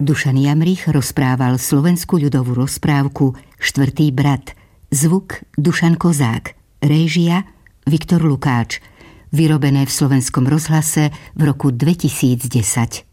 Dušan Jamrich rozprával slovenskú ľudovú rozprávku Štvrtý brat. Zvuk Dušan Kozák. Réžia Viktor Lukáč. Vyrobené v Slovenskom rozhlase v roku 2010.